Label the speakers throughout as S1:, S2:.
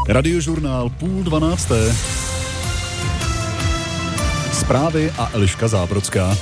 S1: Radiožurnál 11:30. Zprávy a Eliška Zábrodská.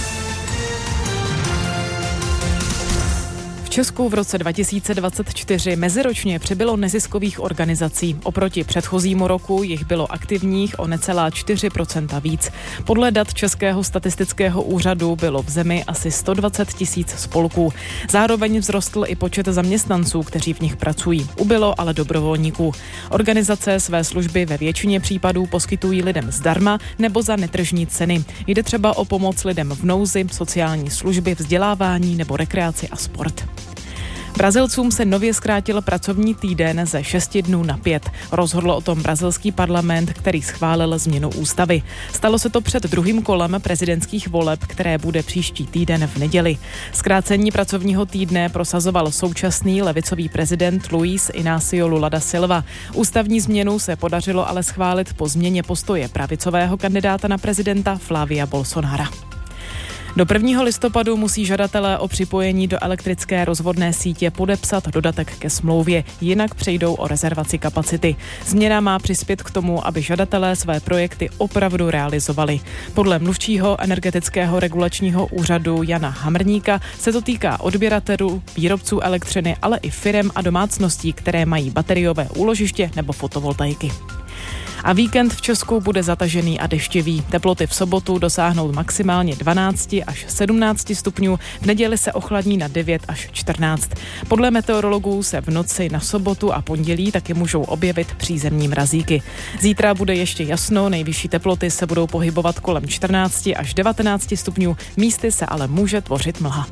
S2: V Česku v roce 2024 meziročně přibylo neziskových organizací. Oproti předchozímu roku jich bylo aktivních o necelá 4% víc. Podle dat Českého statistického úřadu bylo v zemi asi 120 000 spolků. Zároveň vzrostl i počet zaměstnanců, kteří v nich pracují. Ubylo ale dobrovolníků. Organizace své služby ve většině případů poskytují lidem zdarma nebo za netržní ceny. Jde třeba o pomoc lidem v nouzi, sociální služby, vzdělávání nebo rekreaci a sport. Brazilcům se nově zkrátil pracovní týden ze 6 dnů na 5. Rozhodl o tom brazilský parlament, který schválil změnu ústavy. Stalo se to před druhým kolem prezidentských voleb, které bude příští týden v neděli. Zkrácení pracovního týdne prosazoval současný levicový prezident Luiz Inácio Lula da Silva. Ústavní změnu se podařilo ale schválit po změně postoje pravicového kandidáta na prezidenta Flavia Bolsonara. Do 1. listopadu musí žadatelé o připojení do elektrické rozvodné sítě podepsat dodatek ke smlouvě, jinak přejdou o rezervaci kapacity. Změna má přispět k tomu, aby žadatelé své projekty opravdu realizovali. Podle mluvčího energetického regulačního úřadu Jana Hamrníka se to týká odběratelů, výrobců elektřiny, ale i firem a domácností, které mají bateriové úložiště nebo fotovoltaiky. A víkend v Česku bude zatažený a deštivý. Teploty v sobotu dosáhnou maximálně 12 až 17 stupňů, v neděli se ochladní na 9 až 14. Podle meteorologů se v noci na sobotu a pondělí taky můžou objevit přízemní mrazíky. Zítra bude ještě jasno, nejvyšší teploty se budou pohybovat kolem 14 až 19 stupňů, místy se ale může tvořit mlha.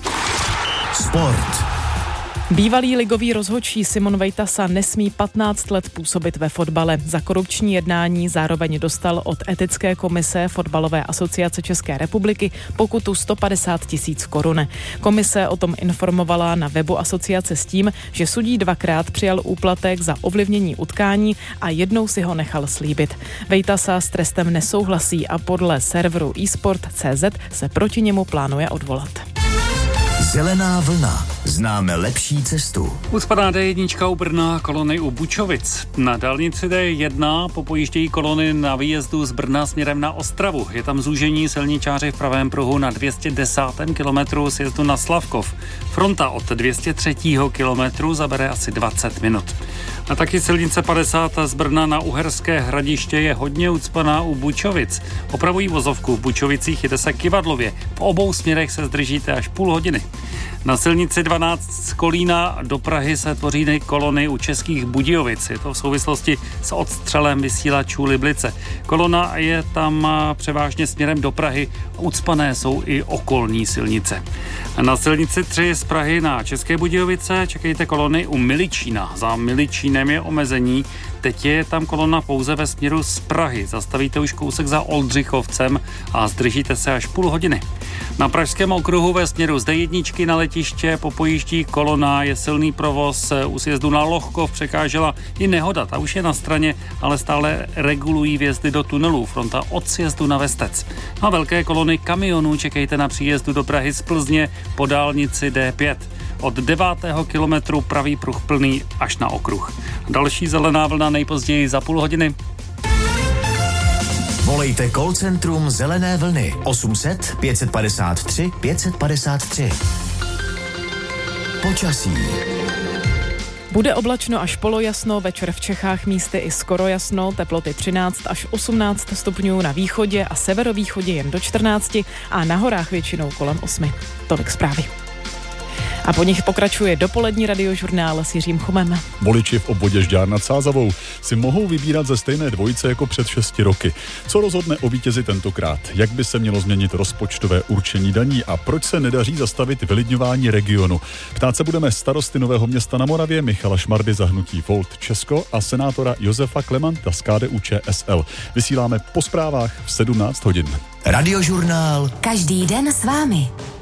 S3: Sport.
S2: Bývalý ligový rozhodčí Simon Vejtasa nesmí 15 let působit ve fotbale. Za korupční jednání zároveň dostal od etické komise Fotbalové asociace České republiky pokutu 150 000 korun. Komise o tom informovala na webu asociace s tím, že sudí 2krát přijal úplatek za ovlivnění utkání a jednou si ho nechal slíbit. Vejtasa s trestem nesouhlasí a podle serveru eSport.cz se proti němu plánuje odvolat.
S3: Zelená vlna. Známe lepší cestu.
S4: Ucpaná D1 u Brna, kolony u Bučovic. Na dálnici D1 popojíždějí kolony na výjezdu z Brna směrem na Ostravu. Je tam zúžení silničáři v pravém pruhu na 210. kilometru sjezdu na Slavkov. Fronta od 203. kilometru zabere asi 20 minut. A taky silnice 50 z Brna na Uherské Hradiště je hodně ucpaná u Bučovic. Opravují vozovku v Bučovicích, jede se Kyvadlově. V obou směrech se zdržíte až půl hodiny. Na silnici 12 z Kolína do Prahy se tvoří kolony u Českých Budějovic. Je to v souvislosti s odstřelem vysílačů Liblice. Kolona je tam převážně směrem do Prahy. Ucpané jsou i okolní silnice. Na silnici 3 z Prahy na České Budějovice čekejte kolony u Miličína. Za Miličínem je omezení. Teď je tam kolona pouze ve směru z Prahy. Zastavíte už kousek za Oldřichovcem a zdržíte se až půl hodiny. Na Pražském okruhu ve směru z D1 na letiště popojíždí kolona, je silný provoz, u sjezdu na Lohkov překážela i nehoda. Ta už je na straně, ale stále regulují vjezdy do tunelů. Fronta od sjezdu na Vestec. Na velké kolony kamionů čekejte na příjezdu do Prahy z Plzně po dálnici D5. Od 9. kilometru pravý pruh plný až na okruh. Další zelená vlna nejpozději za půl hodiny.
S3: Volejte call centrum Zelené vlny 800 553 553. Počasí.
S2: Bude oblačno až polojasno, večer v Čechách místy i skoro jasno, teploty 13 až 18 stupňů na východě a severovýchodě jen do 14 a na horách většinou kolem 8. Tolik zprávy. A po nich pokračuje dopolední radiožurnál s Jiřím Chomem.
S1: Voliči v obvodě Žďár nad Sázavou si mohou vybírat ze stejné dvojice jako před 6 roky. Co rozhodne o vítězi tentokrát? Jak by se mělo změnit rozpočtové určení daní a proč se nedaří zastavit vylidňování regionu? Ptát se budeme starosty Nového Města na Moravě Michala Šmardy za hnutí Volt Česko a senátora Josefa Klemanta z KDU-ČSL. Vysíláme po zprávách v 17 hodin.
S3: Radiožurnál.
S5: Každý den s vámi.